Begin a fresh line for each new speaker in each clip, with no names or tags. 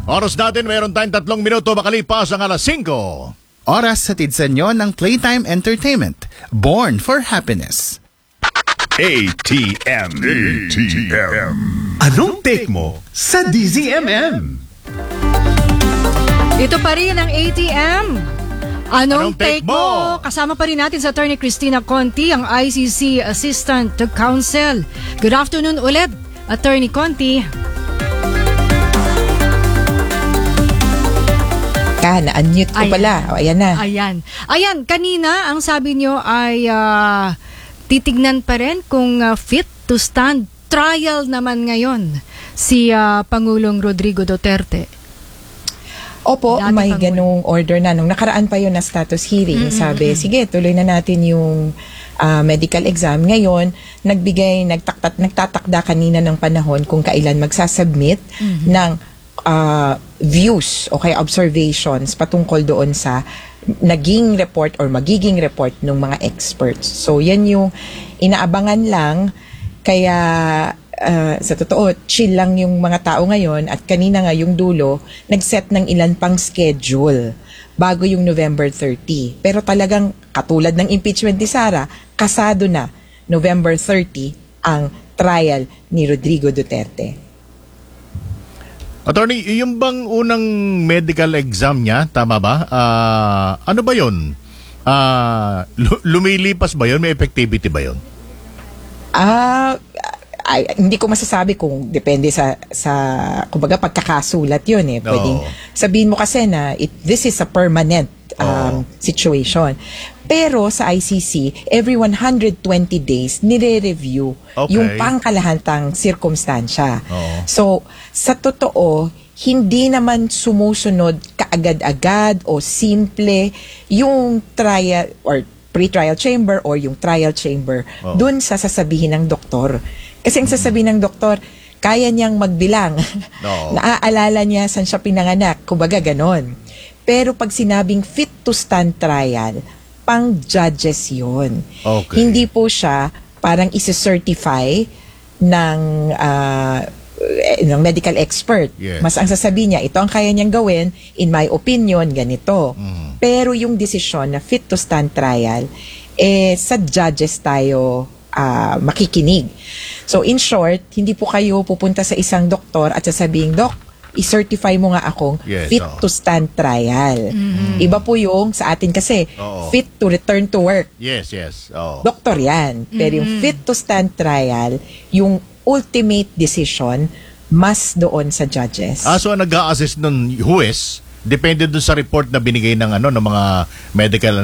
Oras natin, mayroon tayong 3 minuto makalipas ang alas 5.
Oras hatid sa inyo ng Playtime Entertainment. Born for Happiness.
ATM. Anong take mo sa DZMM?
Ito pa rin ang ATM. Anong take
take mo?
Kasama pa rin natin sa Attorney Cristina Conti, ang ICC Assistant to Counsel. Good afternoon ulit, Attorney Conti.
Na-unmute ko pala. O, ayan na.
Ayan, kanina ang sabi nyo ay titignan pa rin kung fit to stand. Trial naman ngayon si Pangulong Rodrigo Duterte.
Opo,
Dati
may
Pangulo.
ganung order na. Nung nakaraan pa yun na status hearing, sabi, sige, tuloy na natin yung medical exam. Ngayon, nagtatakda kanina ng panahon kung kailan magsasubmit ng views o kaya observations patungkol doon sa naging report or magiging report ng mga experts. So, yan yung inaabangan lang. Kaya, sa totoo, chill lang yung mga tao ngayon at kanina nga yung dulo, nag-set ng ilan pang schedule bago yung November 30. Pero talagang katulad ng impeachment ni Sara, kasado na November 30 ang trial ni Rodrigo Duterte.
Attorney, yung bang unang medical exam niya, tama ba? Ano ba yun? Lumilipas ba yun? May effectivity ba yun?
Hindi ko masasabi kung depende sa kumbaga pagkakasulat yun eh. Pwedeng sabihin mo kasi na this is a permanent situation. Pero sa ICC, every 120 days, nire-review yung pangkalahantang sirkumstansya. So, sa totoo, hindi naman sumusunod kaagad-agad o simple yung trial or pre-trial chamber or yung trial chamber dun sa sasabihin ng doktor. Kasi ang sasabihin ng doktor, kaya niyang magbilang. Naaalala niya saan siya pinanganak. Kumbaga ganon. Pero pag sinabing fit to stand trial, pang judges yun. Hindi po siya parang isi-certify ng medical expert. Mas ang sasabihin niya, ito ang kaya niyang gawin, in my opinion, ganito. Pero yung desisyon na fit to stand trial, sa judges tayo makikinig. So in short, hindi po kayo pupunta sa isang doktor at sasabihin, Dok, i-certify mo nga akong fit to stand trial. Iba po yung sa atin kasi fit to return to work.
Yes.
Doktor yan. Pero yung fit to stand trial, yung ultimate decision, mas doon sa judges.
So nag-a-assist ng huwes, depende dun sa report na binigay ng ng mga medical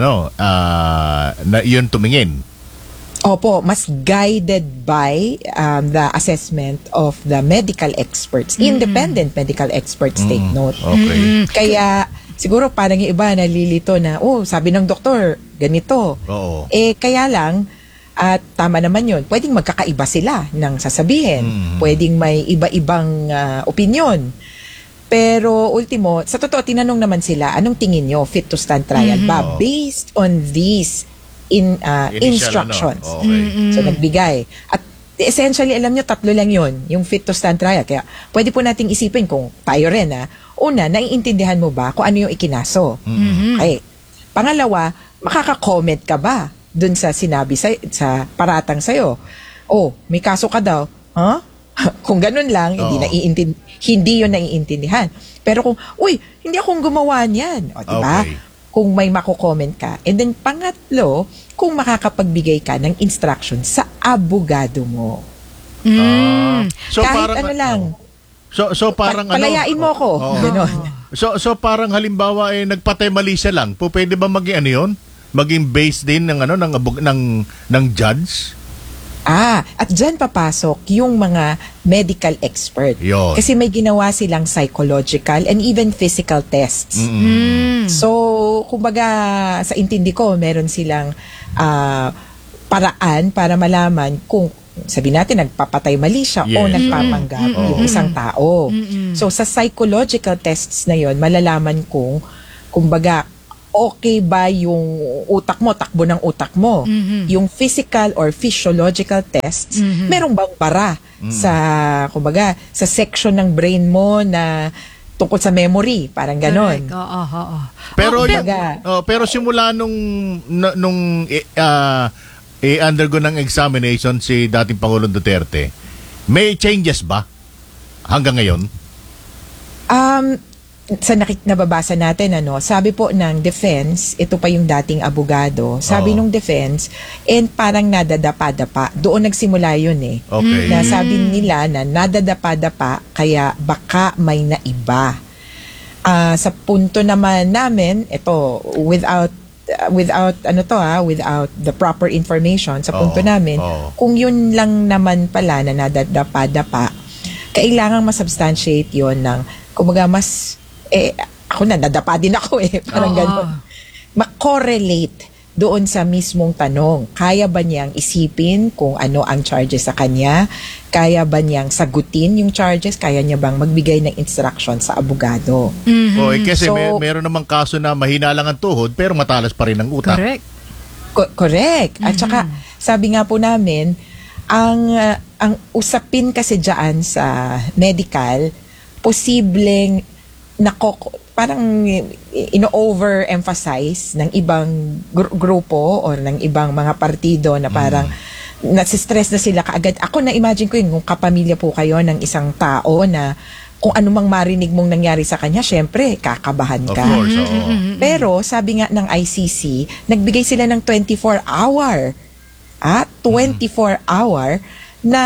na yun tumingin.
Opo, mas guided by the assessment of the medical experts. Independent medical experts, take note. Kaya siguro parang yung iba nalilito na, sabi ng doktor, ganito. Kaya lang, at tama naman yun, pwedeng magkakaiba sila ng sasabihin. Pwedeng may iba-ibang opinion. Pero ultimo, sa totoo, tinanong naman sila, anong tingin nyo, fit to stand trial ba? Based on these instructions. So nagbigay. At essentially, alam nyo, 3 lang yun, yung fit to stand trial. Kaya pwede po nating isipin kung tayo rin, una, naiintindihan mo ba kung ano yung ikinaso? Okay. Pangalawa, makaka-comment ka ba dun sa sinabi sa paratang sa'yo? May kaso ka daw. Kung ganun lang, hindi yun naiintindihan. Pero kung, hindi akong gumawa niyan. Diba? Kung may mako-comment ka. And then pangatlo, kung makakapagbigay ka ng instruction sa abogado mo.
So
kahit
parang,
ano lang.
So parang
palayain mo ko. Ganon.
So parang halimbawa nagpatay mali siya lang. Pwede ba maging yun? Maging base din ng ng judge?
At dyan papasok yung mga medical expert. Kasi may ginawa silang psychological and even physical tests. So, kumbaga, sa intindi ko, meron silang paraan para malaman kung, sabi natin, nagpapatay mali siya o nagpapanggap yung isang tao. So, sa psychological tests na yon, malalaman kung, kumbaga, okay ba yung utak mo, takbo ng utak mo. Yung physical or physiological tests, merong bang bara sa, kumbaga, sa section ng brain mo na tungkol sa memory, parang ganon.
Correct. Oo.
Pero
Oh,
pero simula nung undergo ng examination si dating Pangulong Duterte, may changes ba hanggang ngayon?
Sa nababasa natin, sabi po ng defense, ito pa yung dating abogado, sabi
Oo.
nung defense, parang nadadapa-dapa. Doon nagsimula yun eh.
Okay.
Na sabi nila na nadadapa-dapa, kaya baka may naiba. Sa punto naman namin, ito, without the proper information, sa punto
Oo.
namin,
Oo.
kung yun lang naman pala na nadadapa-dapa, kailangan masubstantiate yun ng, kumbaga mas, ako nadadapa din ako parang
Oo.
gano'n. Ma-correlate doon sa mismong tanong. Kaya ba niyang isipin kung ano ang charges sa kanya? Kaya ba niyang sagutin yung charges? Kaya niya bang magbigay ng instruction sa abogado?
Kasi
So-
meron namang kaso na mahina lang ang tuhod pero matalas pa rin ang utak.
Correct.
Correct. At saka, sabi nga po namin, ang usapin kasi dyan sa medical, posibleng parang ino-overemphasize ng ibang grupo or ng ibang mga partido na parang nasistress na sila kaagad. Ako na-imagine ko yun, kung kapamilya po kayo ng isang tao na kung anumang marinig mong nangyari sa kanya, syempre, kakabahan
Of
ka.
course, oo.
Pero sabi nga ng ICC, nagbigay sila ng 24-hour 24-hour na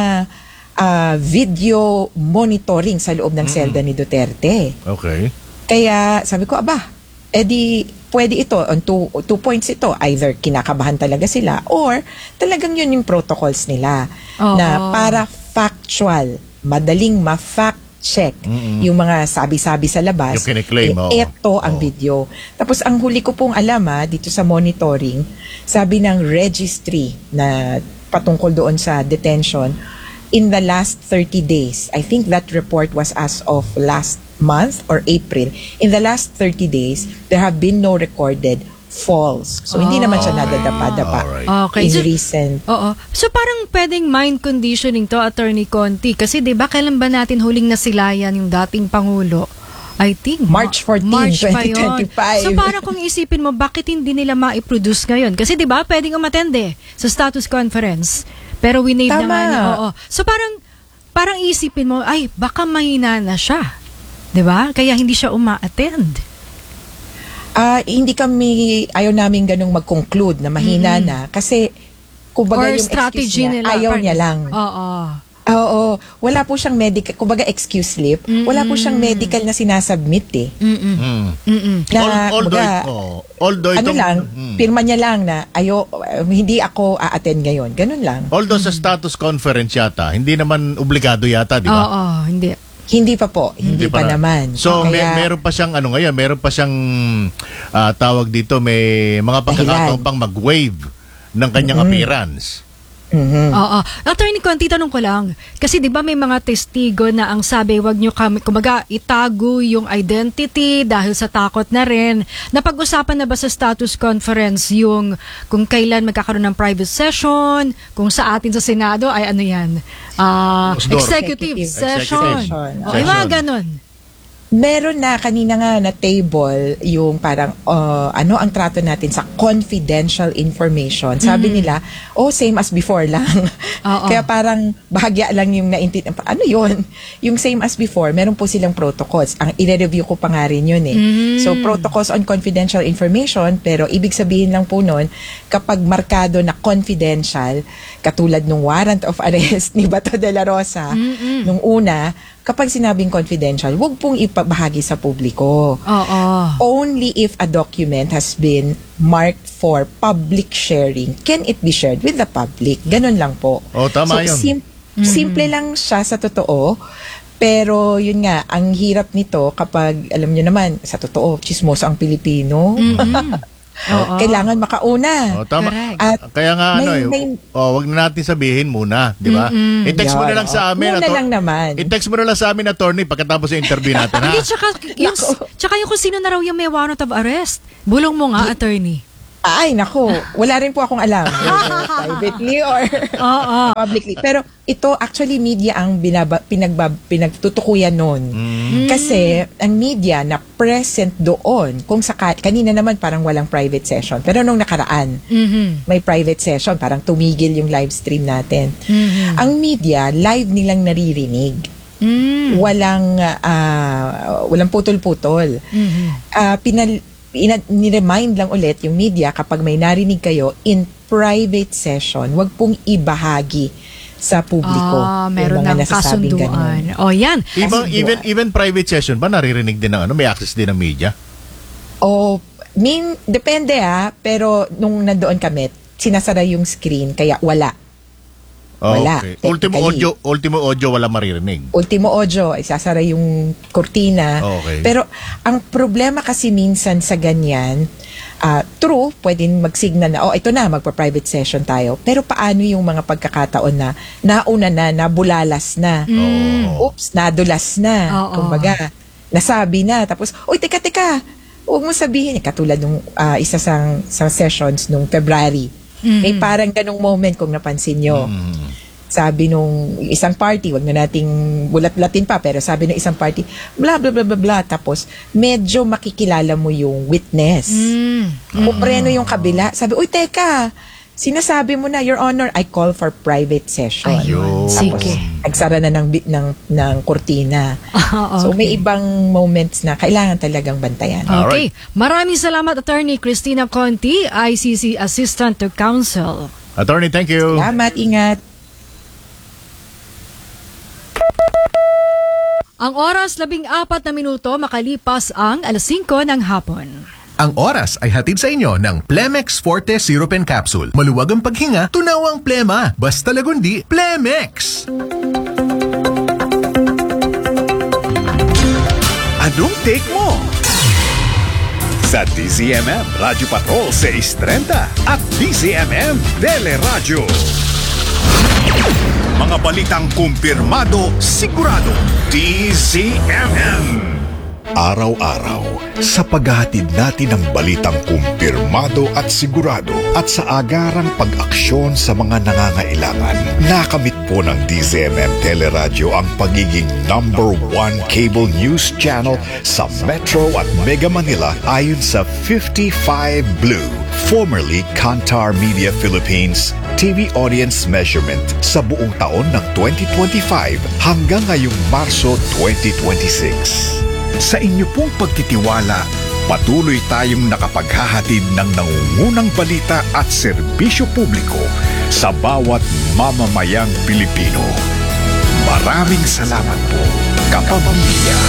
video monitoring sa loob ng selda ni Duterte.
Okay.
Kaya sabi ko, edi pwede ito, on two points ito, either kinakabahan talaga sila or talagang yun yung protocols nila
Oo.
na para factual, madaling ma-fact check yung mga sabi-sabi sa labas.
Yung kiniklaim, oo.
Ito ang
Oo.
video. Tapos ang huli ko pong alam dito sa monitoring, sabi ng registry na patungkol doon sa detention, in the last 30 days, I think that report was as of last month or April, in the last 30 days, there have been no recorded falls. So, hindi naman siya nadadapa-dapa.
Alright.
Okay.
In
So,
recent.
oo. So parang pwedeng mind conditioning to, Attorney Conti. Kasi 'di ba kailan ba natin huling nasilayan yung dating Pangulo? I think
March 14,
March pa yun.
2025.
So parang kung isipin mo, bakit hindi nila ma-produce ngayon? Kasi 'di ba pwedeng umattend sa status conference. Pero winave na
Tama.
nga niya. Oo. So parang isipin mo, ay baka mahina na siya. 'Di ba? Kaya hindi siya uma-attend.
Ayaw namin ganung mag-conclude na mahina na kasi kumbaga
Or
yung
strategy
excuse niya,
nila.
ayaw niya lang.
Oo.
Oo, wala po siyang medical, kumbaga excuse slip, wala po siyang medical na sinasubmit Na,
Although
ano
itong,
lang, pirma niya lang na hindi ako a-attend ngayon. Ganun lang.
although sa status conference yata, hindi naman obligado yata, di ba?
Oo, hindi.
Hindi pa po, hindi pa naman.
So,
Kaya,
meron pa siyang ngayon, meron pa siyang tawag dito, may mga pagkakataon
Dahilan.
pang mag-waive ng kanyang appearance.
Oo. Attorney Conti, tanong ko lang. Kasi 'di ba may mga testigo na ang sabi, wag nyo kami, kumbaga, itago yung identity dahil sa takot na rin. Napag-usapan na ba sa status conference yung kung kailan magkakaroon ng private session, kung sa atin sa Senado ay ano yan?
Osdor.
Executive session.
session.
O, yung mga ganun.
meron na kanina nga na table yung parang ano ang trato natin sa confidential information. Sabi nila, same as before lang.
Oo.
Kaya parang bahagya lang yung naintindihan. Ano yun? Yung same as before, meron po silang protocols. Ang i-review ko pa nga rin yun eh. So protocols on confidential information, pero ibig sabihin lang po nun, kapag markado na confidential, katulad nung warrant of arrest ni Bato de la Rosa, nung una, kapag sinabing confidential, wag pong ipabahagi sa publiko.
Oo.
Only if a document has been marked for public sharing, can it be shared with the public. Ganon lang po.
Tama yun.
Simple lang siya sa totoo, pero yun nga, ang hirap nito kapag, alam nyo naman, sa totoo, chismoso ang Pilipino. Kailangan makauna.
Tama.
Correct.
At
Kaya nga wag na natin sabihin muna, di ba? I-text mo na lang sa amin.
Muna lang naman.
I-text mo na lang sa amin, attorney, pagkatapos ng interview natin, ha?
Hindi, tsaka yung kung sino na raw yung may warrant of arrest. Bulong mo nga, attorney.
Ay, nako. Wala rin po akong alam. Privately or publicly. Pero ito, actually, media ang pinagtutukuyan nun. Kasi, ang media na present doon, kung kanina naman parang walang private session. Pero nung nakaraan, may private session. Parang tumigil yung live stream natin. Ang media, live nilang naririnig. Walang putol-putol. Ni-remind lang ulit yung media kapag may narinig kayo in private session, wag pong ibahagi sa publiko.
Meron ng kasunduan. Yan.
Even private session ba naririnig din ng may access din ng media?
Depende pero nung nandoon kami, sinasara yung screen kaya wala. Wala.
Okay. Ultimo audio wala maririnig.
Ultimo audio, isasara yung kurtina.
Okay.
Pero ang problema kasi minsan sa ganyan, true, pwedeng mag-signal na, ito na, magpa-private session tayo. Pero paano yung mga pagkakataon na nauna na, nabulalas na, oops, nadulas na, kumbaga, nasabi na, tapos, teka, huwag mo sabihin, katulad nung isa sa sessions nung February, may parang ganong moment kung napansin nyo. Sabi nung isang party, wag na nating bulat-bulatin pa, pero sabi ng isang party, blah, blah, blah, blah, blah. Tapos, medyo makikilala mo yung witness. Kupreno yung kabila. Sabi, teka, sinasabi mo na, Your Honor, I call for private session.
Ayun.
Tapos, nagsara na ng kurtina. So, may ibang moments na kailangan talagang bantayan.
Okay. Maraming salamat, Attorney Cristina Conti, ICC Assistant to Counsel.
Attorney, thank you.
Salamat, ingat.
Ang oras, 14 na minuto, makalipas ang 5:00 ng hapon.
Ang oras ay hatid sa inyo ng Plemex Forte Syrup and Capsule. Maluwag ang paghinga, tunawang plema. Basta lagundi, Plemex! Anong take mo? Sa DZMM Radyo Patrol 630 at DZMM Teleradyo. Mga balitang kumpirmado, sigurado. DZMM. Araw-araw, sa paghahatid natin ng balitang kumpirmado at sigurado at sa agarang pag-aksyon sa mga nangangailangan, nakamit po ng DZMM Teleradyo ang pagiging #1 cable news channel sa Metro at Mega Manila ayon sa 55 Blue, formerly Kantar Media Philippines, TV audience measurement sa buong taon ng 2025 hanggang ngayong Marso 2026. Sa inyo pong pagtitiwala, patuloy tayong nakapaghahatid ng nangungunang balita at serbisyo publiko sa bawat mamamayang Pilipino. Maraming salamat po, kapamilya.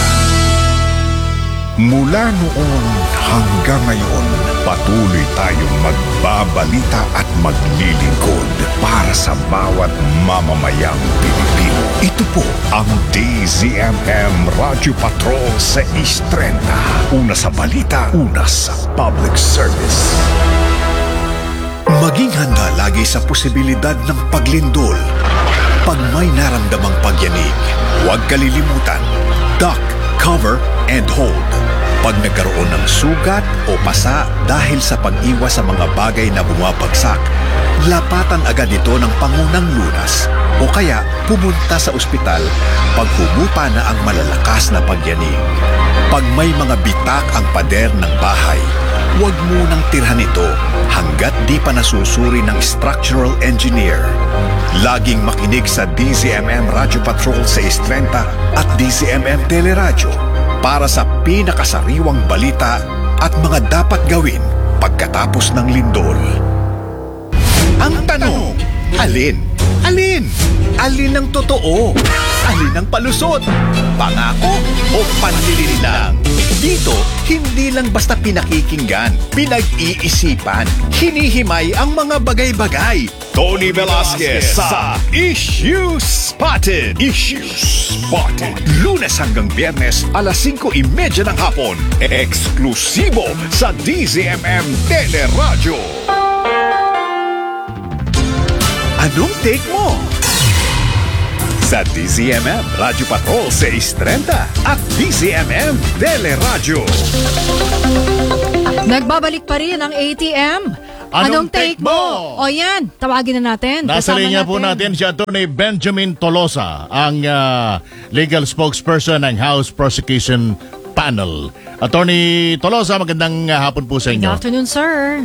Mula noon hanggang ngayon, patuloy tayong magbabalita at maglilingkod para sa bawat mamamayang Pilipino. Ito po ang DZMM Radyo Patrol 630. Una sa balita, una sa public service. Maging handa lagi sa posibilidad ng paglindol. Pag may naramdamang pagyanig, huwag kalilimutan. Duck, cover, and hold. Pag nagkaroon ng sugat o pasa dahil sa pag-iwas sa mga bagay na bumabagsak, lapatan agad ito ng pangunang lunas o kaya pumunta sa ospital pag humupa na ang malalakas na pagyanig. Pag may mga bitak ang pader ng bahay, huwag munang tirhan ito hanggat di pa nasusuri ng structural engineer. Laging makinig sa DZMM Radyo Patrol 630 at DZMM Teleradyo para sa pinakasariwang balita at mga dapat gawin pagkatapos ng lindol. Ang tanong, alin? Alin? Alin ang totoo? Alin ang palusot? Pangako o panlilin lang? Dito, hindi lang basta pinakikinggan, pinag-iisipan, hinihimay ang mga bagay-bagay. Tony Velasquez sa Issue Spotted. Issue Spotted. Lunes hanggang Biyernes, 5:30 ng hapon. Eksklusibo sa DZMM Teleradyo. Anong take mo? Sa DZMM Radyo Patrol 630 at DZMM Teleradyo.
Nagbabalik pa rin ang ATM.
Anong take mo?
O yan, tawagin na natin.
Nasa
Kasama
linya po natin si Atty. Benjamin Tolosa, ang legal spokesperson ng House Prosecution Panel. Attorney Tolosa, magandang hapon po sa
Good
inyo.
afternoon, sir.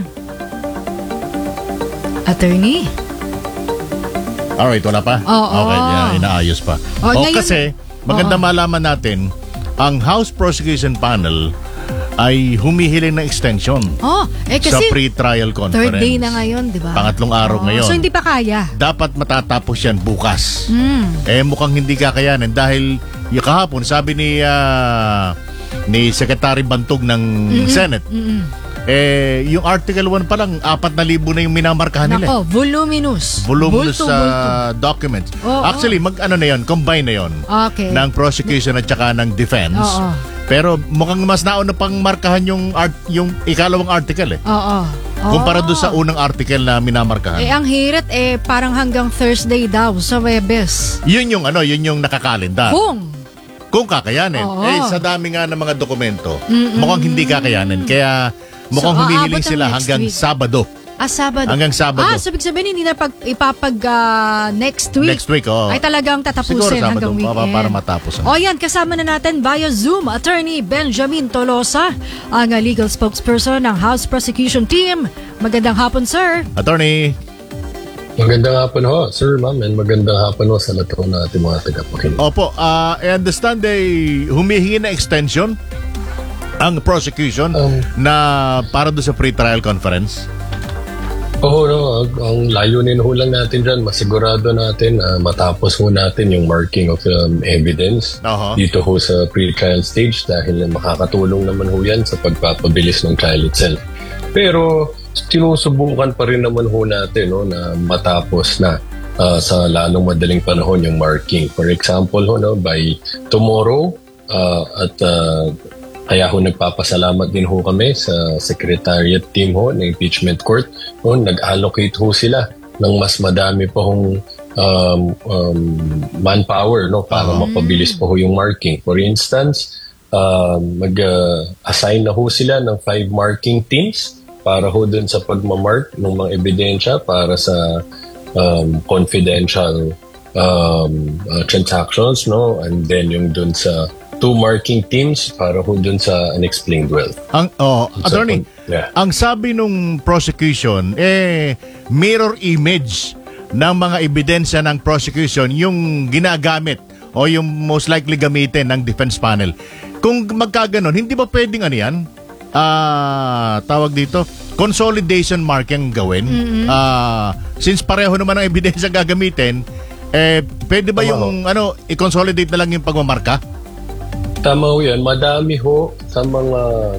Attorney?
Alright, wala pa?
Oo.
Okay, inaayos pa.
Ngayon-
Kasi, maganda malaman natin, ang House Prosecution Panel ay humihiling ng extension
Kasi
sa pre-trial conference.
third day na ngayon, di ba?
Pangatlong araw ngayon.
So hindi pa kaya.
Dapat matatapos yan bukas. Mukhang hindi kakayanin dahil yung kahapon, sabi ni Secretary Bantog ng Senate, yung Article 1 pa lang, 4,000 na yung minamarkahan nila.
Nako, voluminous.
Voluminous
Bulto.
documents.
Oo.
Actually, na yun, combine na yun.
Okay.
Ng prosecution at saka ng defense.
Oo.
Pero mukhang mas nauna pang markahan yung ikalawang article
Oo.
kumpara doon sa unang article na minamarkahan.
Ang hirit parang hanggang Thursday daw sa Webes.
Yun yung nakakalendar. Kung kakayanin.
Oo.
Sa dami nga ng mga dokumento, mukhang hindi kakayanin. Kaya mukhang
So,
humihiling
aabot
sila
ang next
hanggang
week.
Sabado.
Sabado.
Hanggang Sabado.
So ibig sabihin hindi na ipapag next week.
Next week, oo.
Ay talagang tatapusin
Siguro Sabado,
hanggang weekend.
para matapos.
Yan, kasama na natin via Zoom, Attorney Benjamin Tolosa, ang legal spokesperson ng House Prosecution Team. Magandang hapon, sir.
Attorney,
Magandang hapon ho, sir, ma'am, and magandang hapon ho sa lahat ng ating mga tagapakinig.
opo, I understand humihingi na extension ang prosecution na para doon sa pre-trial conference.
Oo, no, ang layunin ho lang natin dyan, masigurado natin matapos ho natin yung marking of evidence
Aha.
dito ho sa pre-trial stage dahil makakatulong naman ho yan sa pagpapabilis ng trial itself. Pero sinusubukan pa rin naman ho natin na matapos na sa lalong madaling panahon yung marking. For example, by tomorrow at kaya ho nagpapasalamat din ho kami sa Secretariat team ho ng Impeachment Court. Nag-allocate ho sila ng mas madami pa hong manpower para mapabilis po ho yung marking. For instance, mag-assign na ho sila ng 5 marking teams para ho dun sa pagmamark ng mga ebidensya para sa confidential transactions, and then yung dun sa 2 marking teams para ho dun sa unexplained wealth.
Attorney,
Yeah.
ang sabi nung prosecution, mirror image ng mga ebidensya ng prosecution yung ginagamit o yung most likely gamitin ng defense panel. Kung magkaganon, hindi ba pwedeng yan? Tawag dito, consolidation marking gawin? Since pareho naman ang ebidensya gagamitin, pwede ba yung i-consolidate na lang yung pagmamarka?
Tama ho yan. Madami ho sa mga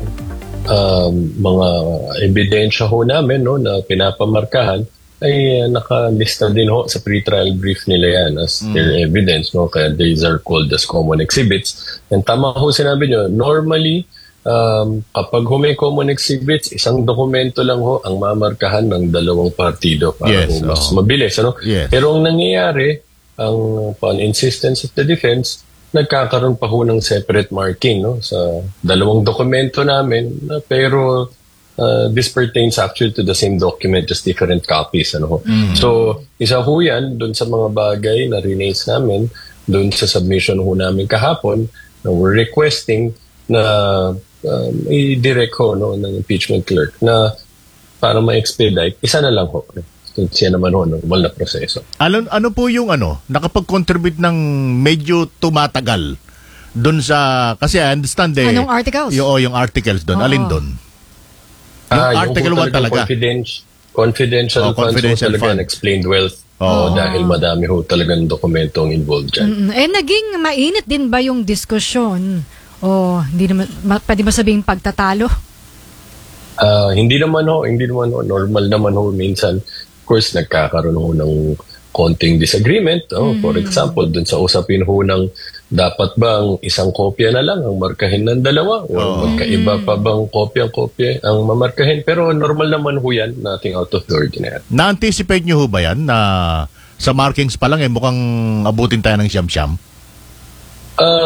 ebidensya ho namin na pinapamarkahan ay nakalista din ho sa pre-trial brief nila yan as their evidence. Kaya these are called as common exhibits. And tama ho sinabi nyo, normally kapag may common exhibits, isang dokumento lang ho ang mamarkahan ng dalawang partido para ho mas mabilis.
Yes.
Pero ang nangyayari, upon insistence of the defense, nagkakaroon pa ho ng separate marking sa dalawang dokumento namin, pero this pertains actually to the same document, just different copies. So, isa ho yan dun sa mga bagay na rinaise namin dun sa submission ho namin kahapon na we're requesting na i-direct ho ng impeachment clerk na para ma-expedite, isa na lang ho. Siya naman ho, normal na proseso.
Ano po yung nakapag-contribute ng medyo tumatagal doon sa, kasi I understand
Anong articles?
Yung articles doon. Alin doon? Yung Article 1 talaga.
Confidential funds
confidential
ho talaga,
fund.
unexplained wealth. Dahil madami ho talagang dokumentong involved dyan.
Naging mainit din ba yung diskusyon? Hindi naman, pwede ba sabing pagtatalo?
Hindi naman ho. Normal naman ho minsan. Of course, nagkakaroon ho ng konting disagreement. For example, dun sa usapin ho ng dapat bang isang kopya na lang ang markahin ng dalawa o magkaiba pa bang kopya ang mamarkahin. Pero normal naman ho yan, nothing out of the ordinary.
Na-anticipate nyo ho ba yan na sa markings pa lang mukhang abutin tayo ng siyam-siyam?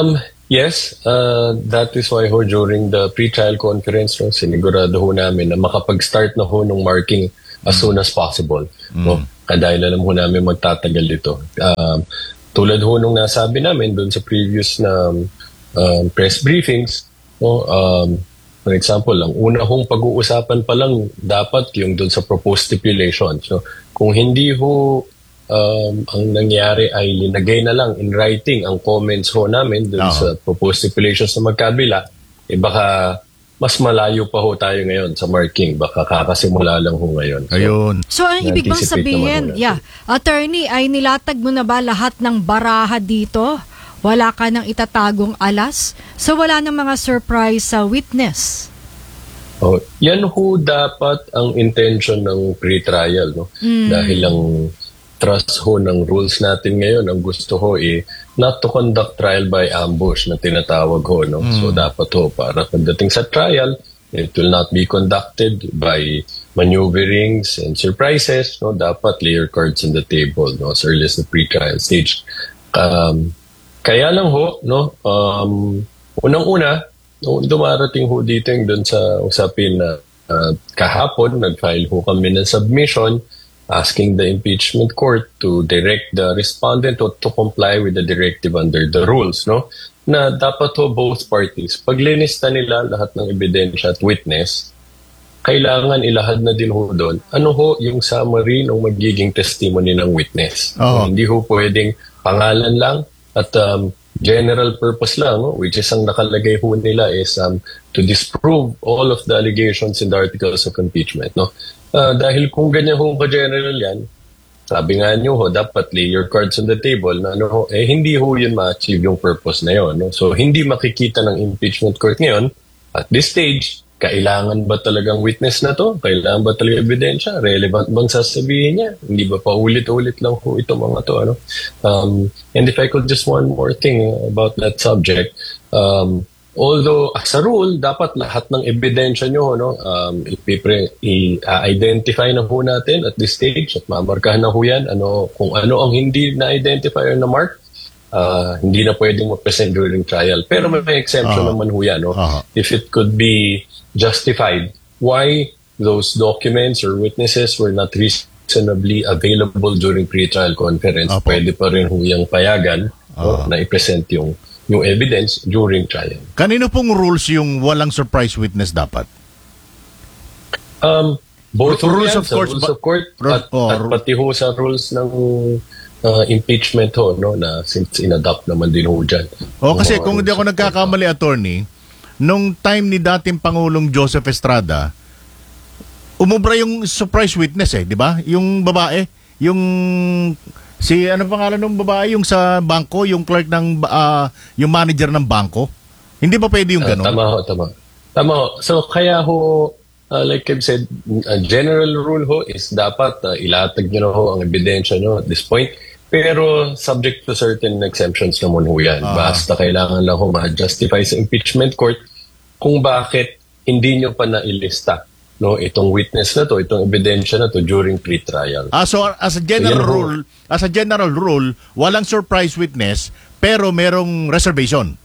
Yes, that is why ho during the pre-trial conference, no, sinigurado ho namin na makapag-start na ho ng marking as soon as possible. No? Dahil alam ho namin magtatagal ito. Tulad ho nung nasabi namin doon sa previous na press briefings, no, for example, ang una hong pag-uusapan pa lang dapat yung doon sa proposed stipulations. So, kung hindi ho ang nangyari ay linagay na lang in writing ang comments ho namin doon sa proposed stipulations na magkabila, baka mas malayo pa ho tayo ngayon sa marking. Baka kakasimula lang ho ngayon.
Ayun.
So, ang ibig bang sabihin, attorney, ay nilatag mo na ba lahat ng baraha dito? Wala ka nang itatagong alas? So, wala nang mga surprise sa witness?
Yan ho dapat ang intention ng pre-trial. No? Dahil ang trust ho ng rules natin ngayon, ang gusto ho not to conduct trial by ambush na tinatawag ho. No? So dapat ho, para pagdating sa trial, it will not be conducted by maneuverings and surprises. No? Dapat lay your cards on the table, no? As early as the pre-trial stage. Kaya lang ho, no? Unang-una, dumarating ho dito yung dun sa usapin na kahapon, nag-file ho kami ng submission asking the impeachment court to direct the respondent to comply with the directive under the rules, no? Na dapat ho both parties, paglinista nila lahat ng ebidensya at witness, kailangan ilahad na din ho doon. Ano ho yung summary ng magiging testimony ng witness? Hindi ho pwedeng pangalan lang at general purpose lang, no? Which is ang nakalagay ho nila is to disprove all of the allegations in the articles of impeachment, no? Dahil kung ganyan ho ka-general yan, sabi nga nyo ho, dapat lay your cards on the table na ano ho, hindi ho yun ma-achieve yung purpose na yun. No? So, hindi makikita ng impeachment court ngayon, at this stage, kailangan ba talagang witness na to? Kailangan ba talagang ebidensya? Relevant bang sasabihin niya? Hindi ba pa ulit-ulit lang ho ito mga to? Ano? And if I could just one more thing about that subject, although, as a rule, dapat lahat ng ebidensya nyo, no, i-identify na ho natin at this stage at mamarkahan na ho yan kung ano ang hindi na-identify or na-mark, hindi na pwedeng ma-present during trial. Pero may exemption naman ho yan. No? If it could be justified, why those documents or witnesses were not reasonably available during pre-trial conference, pwede pa rin ho yung payagan na i-present yung evidence during trial.
Kanino pong rules yung walang surprise witness dapat?
Both
rules of court,
at pati ho sa rules ng impeachment ho, no, na since in-adopt naman din ho dyan.
Kasi kung hindi ako nagkakamali, attorney, nung time ni dating Pangulong Joseph Estrada, umubra yung surprise witness di ba? Yung babae, yung ano pangalan ng babae? Yung sa bangko, yung clerk ng, yung manager ng bangko. Hindi ba pwede yung gano'n?
Tama ho. So, kaya ho, like I've said, a general rule ho is dapat ilatag nyo na ho ang ebidensya nyo at this point. Pero subject to certain exemptions naman ho yan. Basta kailangan lang ho ma-justify sa impeachment court kung bakit hindi nyo pa nailista itong witness na to, itong ebidensya na to during pre-trial.
So as a general rule, walang surprise witness pero merong reservation.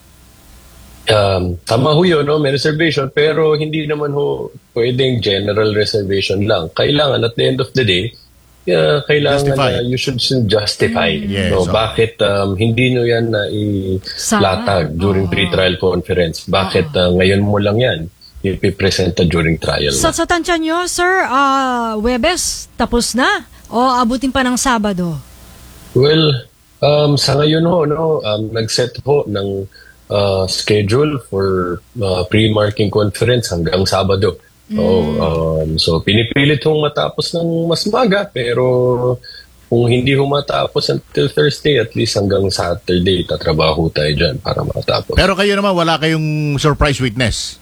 Tama ho yun, no? May reservation, pero hindi naman ho pwedeng general reservation lang. Kailangan at the end of the day, kailangan you should justify bakit hindi nyo yan na ilatag during pre-trial conference. Bakit ngayon mo lang yan ipipresenta during trial.
Sa tansya nyo, sir, Webes, tapos na? O abutin pa ng Sabado?
Well, sa ngayon ho, nag-set ho ng schedule for pre-marking conference hanggang Sabado. So, pinipilit hong matapos ng mas maga, pero kung hindi ho matapos until Thursday, at least hanggang Saturday, tatrabaho tayo dyan para matapos.
Pero kayo naman, wala kayong surprise witness?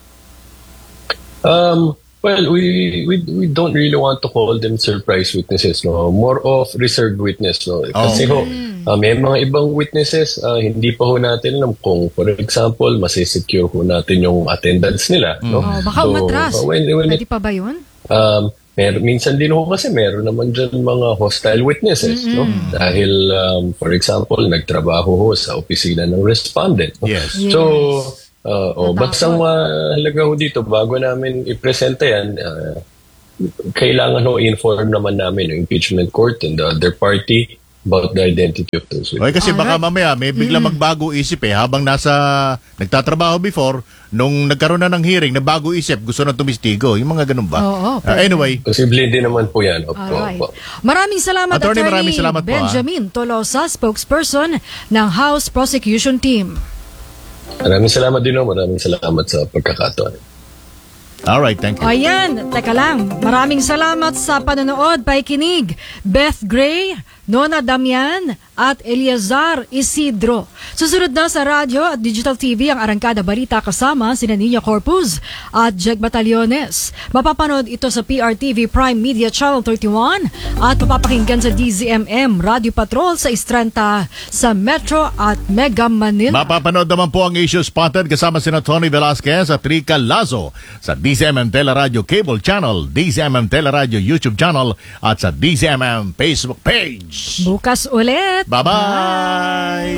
Well, we don't really want to call them surprise witnesses, no? More of reserved witness, no? Kasi may mga ibang witnesses, hindi pa ho natin alam kung, for example, masisecure ho natin yung attendance nila, no?
Baka umatras. Pwede pa ba yun?
minsan din ho kasi meron naman dyan mga hostile witnesses, no? Dahil, for example, nagtrabaho ho sa opisina ng respondent. No?
Yes.
So, basta ang mahalaga ho dito, bago namin ipresenta yan, kailangan ho inform naman namin yung impeachment court and the other party about the identity of those witnesses.
Okay, kasi baka mamaya may bigla magbago isip habang nagtatrabaho before, nung nagkaroon na ng hearing, na bago isip, gusto na tumistigo. Yung mga ganun ba?
Oo,
anyway.
Posible din naman po yan.
Alright. Maraming salamat,
Attorney,
Attorney
maraming salamat po,
Benjamin Tolosa, spokesperson ng House Prosecution Team.
Maraming salamat din ho. Maraming salamat sa pagkakataon.
Alright, thank you.
Ayan, teka lang. Maraming salamat sa panonood, pakikinig. Beth Gray, Nona Damian, at Eliazar Isidro. Susunod na sa radyo at digital TV ang Arangkada Balita kasama sina Nina Corpus at Jeg Batallones. Mapapanood ito sa PRTV Prime Media Channel 31 at mapapakinggan sa DZMM Radio Patrol sa Istrenta sa Metro at Mega Manila.
Mapapanood naman po ang Issue Spotted kasama sina Tony Velasquez at Rica Lazo sa DZMM Teleradio Cable Channel, DZMM Teleradio YouTube Channel at sa DZMM Facebook page.
Bukas ulit.
Bye-bye!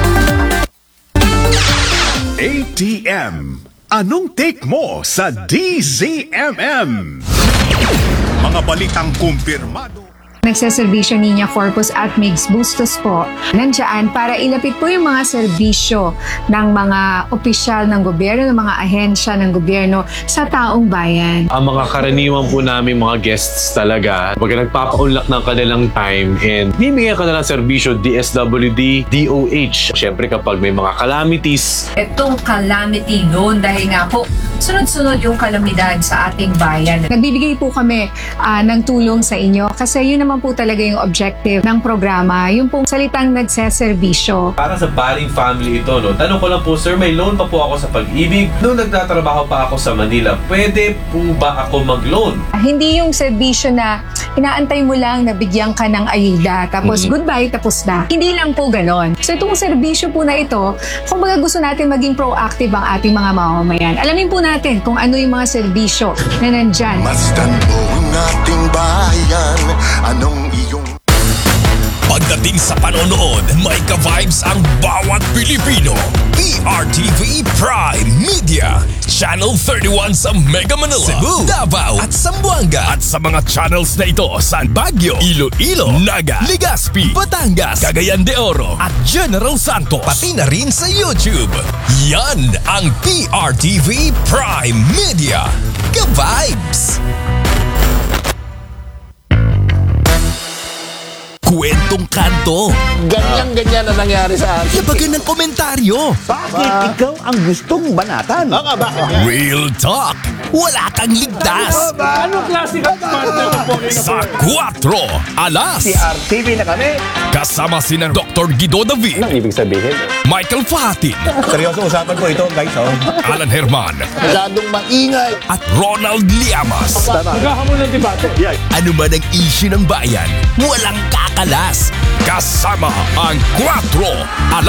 ATM. Anong take mo sa DZMM? Mga balitang kumpirmado.
Nagseserbisyo Nina Corpus at Migs Bustos po. Nandiyan para ilapit po yung mga serbisyo ng mga opisyal ng gobyerno, ng mga ahensya ng gobyerno sa taong bayan.
Ang mga karaniwan po namin mga guests talaga, pag nagpapaunlak ng kanilang time and bibigyan ka na ng serbisyo DSWD, DOH. Siyempre kapag may mga calamities.
Itong calamity loan dahil nga po sunod-sunod yung kalamidad sa ating bayan.
Nagbibigay po kami ng tulong sa inyo kasi yun naman po talaga yung objective ng programa, yung pong salitang nagseserbisyo.
Para sa Baring family ito, no? Tanong ko lang po, sir, may loan pa po ako sa Pag-ibig. Noong nagtatrabaho pa ako sa Manila, pwede po ba ako mag-loan?
Hindi yung serbisyo na inaantay mo lang na bigyan ka ng ayuda, tapos goodbye, tapos na. Hindi lang po ganon. So itong serbisyo po na ito, kung baga gusto natin maging proactive ang ating mga mamamayan. Alamin po natin kung ano yung mga serbisyo na nandyan.
Masdan mo ang ating bayan, anong iyong...
Pagdating sa panonood, may ka-vibes ang bawat Pilipino. PRTV Prime Media, Channel 31 sa Mega Manila, Cebu, Davao at Zamboanga. At sa mga channels na ito sa Baguio, Iloilo, Naga, Legazpi, Batangas, Cagayan de Oro at General Santos. Pati na rin sa YouTube. Yan ang PRTV Prime Media. Ka-vibes! Kwentong kanto.
Ganyan na nangyari sa akin.
Yabagan ng komentaryo.
Bakit ikaw ang gustong banatan?
Real talk. Wala kang ligtas.
Anong klase ng partner mo po?
Sa 4 alas.
PRTV na kami.
Kasama sina Dr. Guido David.
Anong ibig sabihin?
Michael Fahatin.
Seryoso usapan ko ito, guys.
Alan Herman.
Masyadong maingay.
At Ronald Llamas.
Naghahamon ng debate.
Ano man ang issue ng bayan, walang kakalas. Kasama ang 4 alas.